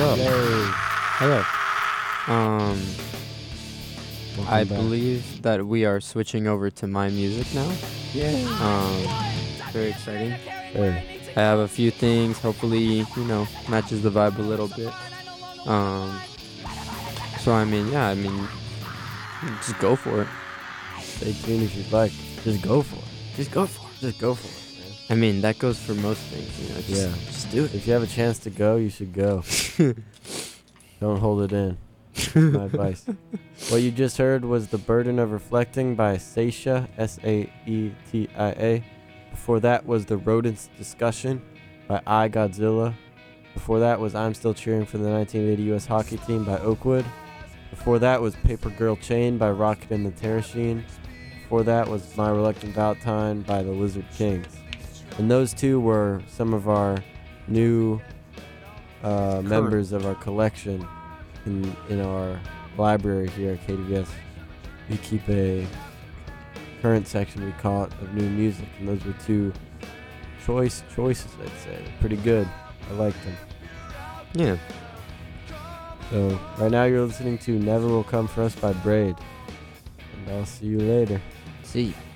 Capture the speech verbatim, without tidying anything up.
Hello. Hello. Um, Welcome I back. believe that we are switching over to my music now. Yeah. Um, very exciting. Hey. I have a few things. Hopefully, you know, matches the vibe a little bit. Um, so I mean, yeah, I mean, just go for it. Stay tuned if you'd like. Just go for it. Just go for it. Just go for it, man. I mean, that goes for most things, you know. Just, Yeah. just do it. If you have a chance to go, you should go. Don't hold it in. That's my advice. What you just heard was The Burden of Reflecting by Saetia, S A E T I A. Before that was The Rodents Discussion by I Godzilla. Before that was I'm Still Cheering for the nineteen eighty U S Hockey Team by Oakwood. Before that was Paper Girl Chain by Rocket and the Terrashine. Before that was My Reluctant Valentine by the Lizard Kings. And those two were some of our new uh, members of our collection in in our library here at K D V S. We keep a current section, we call it, of new music, and those were two choice choices, I'd say. They're pretty good. I like them. Yeah. So right now you're listening to Never Will Come For Us by Braid. And I'll see you later. See you.